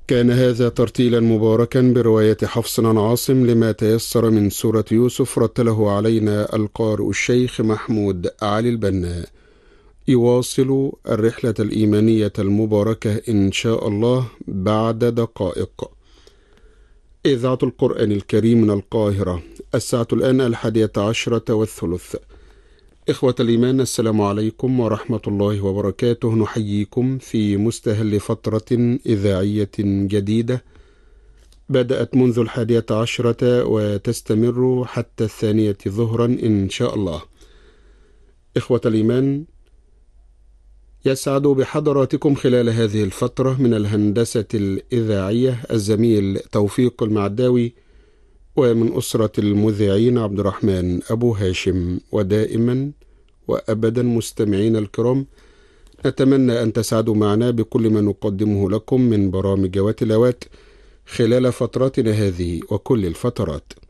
كان هذا ترتيلا مباركا برواية حفص عن عاصم لما تيسر من سورة يوسف، رتله علينا القارئ الشيخ محمود علي البنا. يواصل الرحلة الإيمانية المباركة إن شاء الله بعد دقائق. إذاعة القرآن الكريم من القاهرة، الساعة الآن 11:03. إخوة الإيمان، السلام عليكم ورحمة الله وبركاته. نحييكم في مستهل فترة إذاعية جديدة بدأت منذ 11:00 وتستمر حتى 2 ظهرا إن شاء الله. إخوة الإيمان، يسعد بحضراتكم خلال هذه الفترة من الهندسة الإذاعية الزميل توفيق المعداوي، ومن أسرة المذيعين عبد الرحمن أبو هاشم. ودائما وأبدا مستمعين الكرام، نتمنى أن تسعدوا معنا بكل ما نقدمه لكم من برامج وتلاوات خلال فتراتنا هذه وكل الفترات.